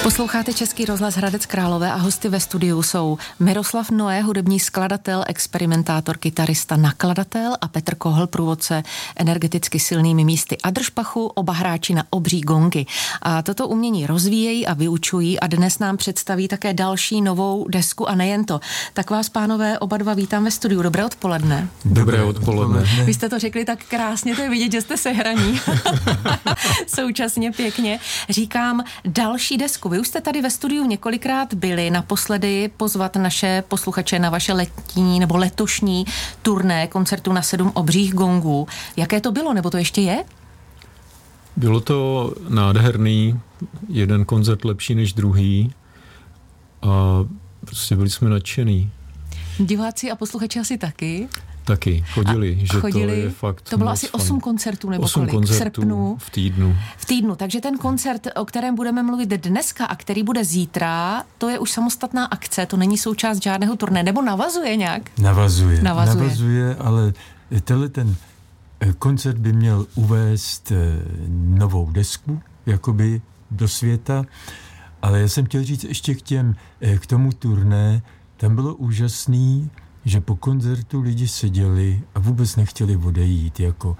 Posloucháte Český rozhlas Hradec Králové a hosty ve studiu jsou Miroslav Noé, hudební skladatel, experimentátor, kytarista, nakladatel a Petr Kohl, průvodce energeticky silnými místy Adršpachu, oba hráči na obří gongy. A toto umění rozvíjejí a vyučují a dnes nám představí také další novou desku a nejen to. Tak vás, pánové, oba dva vítám ve studiu. Dobré odpoledne. Dobré odpoledne. Vy jste to řekli tak krásně, to je vidět, že jste sehraní. Současně pěkně. Říkám další desku. Vy už jste tady ve studiu několikrát byli, naposledy pozvat naše posluchače na vaše letní nebo letošní turné koncertu na 7 obřích gongů. Jaké to bylo, nebo to ještě je? Bylo to nádherný, jeden koncert lepší než druhý a prostě byli jsme nadšený. Diváci a posluchači asi taky? Taky chodili, že chodili, to je fakt. To bylo asi 8 koncertů nebo 8 kolik? koncertů v srpnu. V týdnu. Takže ten koncert, o kterém budeme mluvit dneska a který bude zítra, to je už samostatná akce, to není součást žádného turné, nebo navazuje nějak? Navazuje, ale tenhle ten koncert by měl uvést novou desku, jakoby do světa, ale já jsem chtěl říct ještě k tomu turné, tam bylo úžasný, že po koncertu lidi seděli a vůbec nechtěli odejít.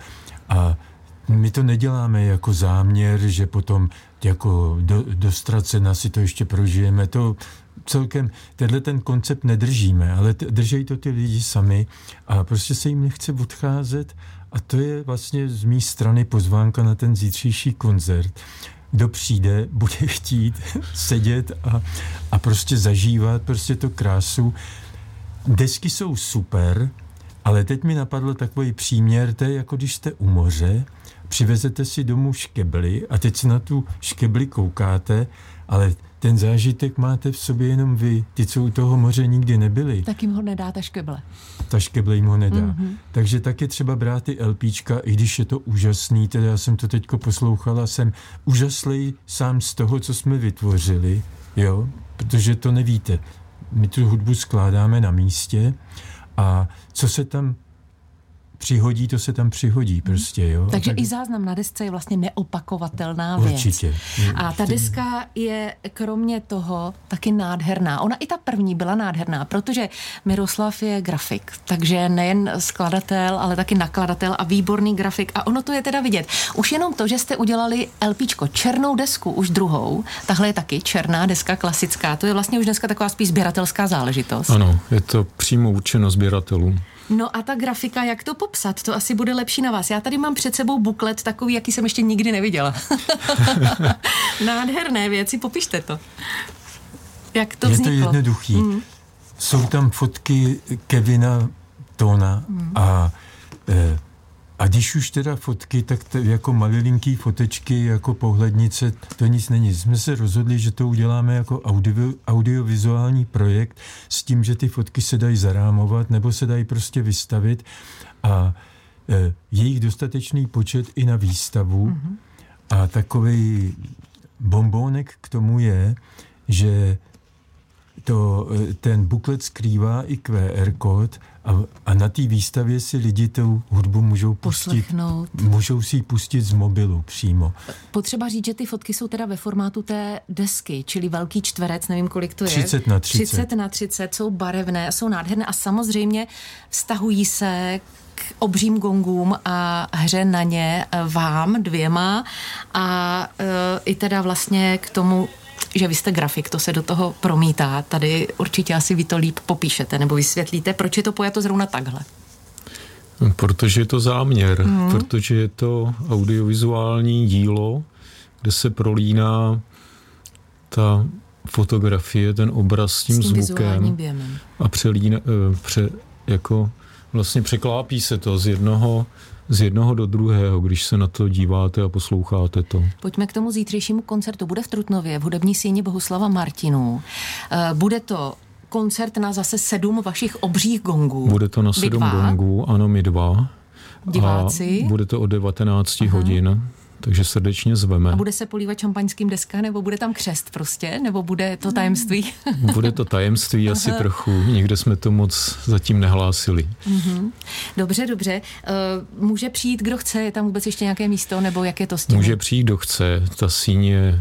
A my to neděláme jako záměr, že potom jako dostracena si to ještě prožijeme. To celkem, ten koncept nedržíme, ale držejí to ty lidi sami a prostě se jim nechce odcházet a to je vlastně z mé strany pozvánka na ten zítřejší koncert. Kdo přijde, bude chtít sedět a prostě zažívat prostě to krásu. Desky jsou super, ale teď mi napadl takový příměr, to je jako když jste u moře, přivezete si domů škebly a teď se na tu škebli koukáte, ale ten zážitek máte v sobě jenom vy, ty, co u toho moře nikdy nebyli. Tak jim ho nedá ta škeble. Ta škeble jim ho nedá. Mm-hmm. Takže tak je třeba brát ty LPčka, i když je to úžasný, teda já jsem to teďko poslouchala, jsem úžaslej sám z toho, co jsme vytvořili, jo, protože to nevíte. My tu hudbu skládáme na místě a co se tam přihodí, to se tam přihodí prostě, jo. Takže i záznam na desce je vlastně neopakovatelná věc. Určitě. A ta deska je kromě toho taky nádherná. Ona i ta první byla nádherná, protože Miroslav je grafik, takže nejen skladatel, ale taky nakladatel a výborný grafik. A ono to je teda vidět. Už jenom to, že jste udělali LPčko, černou desku, už druhou, tahle je taky černá deska klasická, to je vlastně už dneska taková spíš sběratelská záležitost. Ano, je to přímo určeno sběratelům. No a ta grafika, jak to popsat? To asi bude lepší na vás. Já tady mám před sebou buklet takový, jaký jsem ještě nikdy neviděla. Nádherné věci, popište to. Jak to vzniklo? Je to jednoduchý. Jsou tam fotky Kevina Tona a když už teda fotky, tak jako malilinký fotečky, jako pohlednice, to nic není. Jsme se rozhodli, že to uděláme jako audiovizuální projekt s tím, že ty fotky se dají zarámovat nebo se dají prostě vystavit a je jich dostatečný počet i na výstavu. Mm-hmm. A takovej bombónek k tomu je, že ten buklet skrývá i QR kód a na té výstavě si lidi tu hudbu můžou pustit. Můžou si ji pustit z mobilu přímo. Potřeba říct, že ty fotky jsou teda ve formátu té desky, čili velký čtverec, nevím, kolik to je. 30x30. 30x30, jsou barevné, jsou nádherné a samozřejmě vztahují se k obřím gongům a hře na ně vám dvěma a i teda vlastně k tomu, že vy jste grafik, to se do toho promítá. Tady určitě asi vy to líp popíšete nebo vysvětlíte, proč je to pojato zrovna takhle. Protože je to záměr, protože je to audiovizuální dílo, kde se prolíná ta fotografie, ten obraz s tím zvukem a vlastně překlápí se to z jednoho do druhého, když se na to díváte a posloucháte to. Pojďme k tomu zítřejšímu koncertu. Bude v Trutnově, v hudební síni Bohuslava Martinů. Bude to koncert na zase 7 vašich obřích gongů. Bude to na 7 gongů, ano, my dva. Diváci. A bude to od 19 hodin. Takže srdečně zveme. A bude se polívat šampaňským deska, nebo bude tam křest prostě, nebo bude to tajemství? Bude to tajemství asi trochu. Nikde jsme to moc zatím nehlásili. Dobře. Může přijít, kdo chce? Je tam vůbec ještě nějaké místo, nebo jak je to s tím? Může přijít, kdo chce. Ta síň je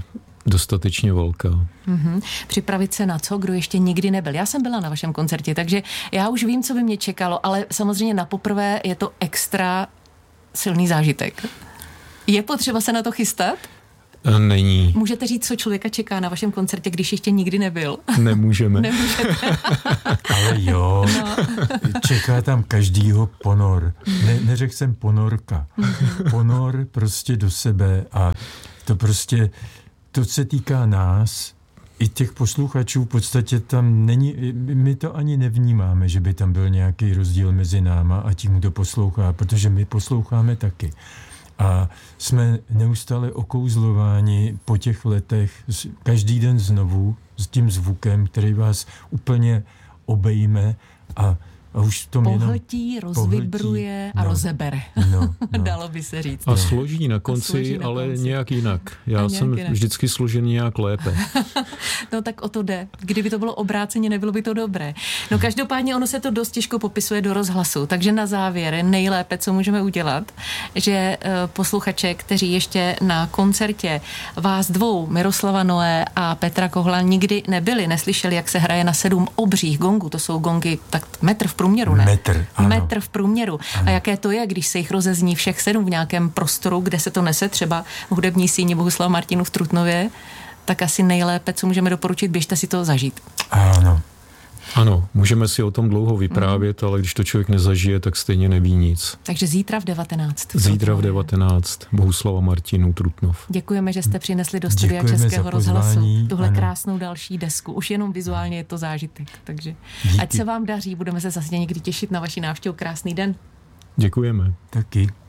dostatečně velká. Připravit se na co, kdo ještě nikdy nebyl. Já jsem byla na vašem koncertě, takže já už vím, co by mě čekalo, ale samozřejmě na poprvé je to extra silný zážitek. Je potřeba se na to chystat? Není. Můžete říct, co člověka čeká na vašem koncertě, když ještě nikdy nebyl? Nemůžeme. Nemůžete. Ale jo, čeká tam každýho ponor. Neřekl jsem ponorka. Ponor prostě do sebe a to prostě, to se týká nás, i těch posluchačů v podstatě tam není, my to ani nevnímáme, že by tam byl nějaký rozdíl mezi náma a tím, kdo poslouchá, protože my posloucháme taky. A jsme neustále okouzlováni po těch letech, každý den znovu, s tím zvukem, který vás úplně obejme a už to pohltí, rozvibruje a rozebere. No. Dalo by se říct. A složí na konci, ale nějak jinak. Já jsem vždycky složen nějak lépe. No tak o to jde. Kdyby to bylo obráceně, nebylo by to dobré. No každopádně ono se to dost těžko popisuje do rozhlasu, takže na závěr nejlépe, co můžeme udělat, že posluchače, kteří ještě na koncertě vás dvou, Miroslava Noé a Petra Kohla, nikdy nebyli, neslyšeli, jak se hraje na 7 obřích gongů, to jsou gongy tak metr v průměru, ne? Metr v průměru. Ano. A jaké to je, když se jich rozezní všech 7 v nějakém prostoru, kde se to nese, třeba v hudební síni Bohuslava Martinů v Trutnově, tak asi nejlépe, co můžeme doporučit, běžte si to zažít. Ano, můžeme si o tom dlouho vyprávět, ale když to člověk nezažije, tak stejně neví nic. Takže zítra v 19. Zítra v 19. Bohuslava Martinů, Trutnov. Děkujeme, že jste přinesli do studia Českého rozhlasu tuhle krásnou další desku. Už jenom vizuálně je to zážitek. Takže ať se vám daří, budeme se zase někdy těšit na vaši návštěvu. Krásný den. Děkujeme. Taky.